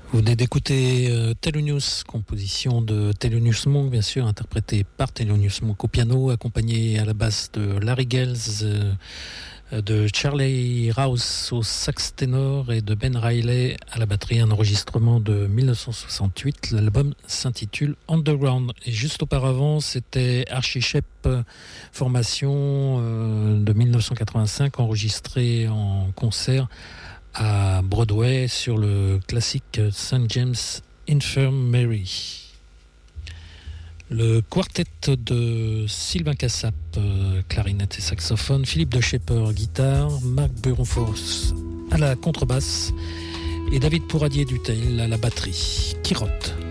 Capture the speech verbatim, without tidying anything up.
Vous venez d'écouter euh, Thelonious, composition de Thelonious Monk, bien sûr, interprétée par Thelonious Monk au piano, accompagné à la basse de Larry Gales, euh, de Charlie Rouse au sax ténor et de Ben Riley à la batterie, un enregistrement de dix-neuf cent soixante-huit. L'album s'intitule Underground. Et juste auparavant, c'était Archie Shepp, formation euh, de dix-neuf cent quatre-vingt-cinq, enregistrée en concert à Broadway sur le classique Saint James Infirmary. Le quartet de Sylvain Cassap, euh, clarinette et saxophone, Philippe de Schepper, guitare, Marc Buronfors à la contrebasse et David Pourradier du Tail à la batterie. Qui rote.